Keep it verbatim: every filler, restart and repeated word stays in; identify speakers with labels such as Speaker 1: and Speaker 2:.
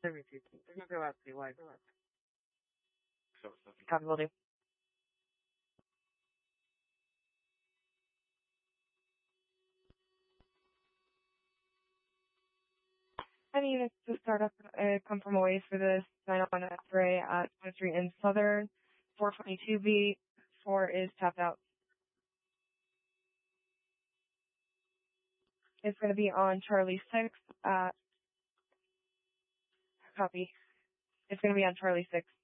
Speaker 1: Copy, will do. Any units to start up uh, come from away for this nine oh one X-ray at twenty-three in Southern. four twenty-two B, four is tapped out. It's going to be on Charlie six at, copy. It's going to be on Charlie six.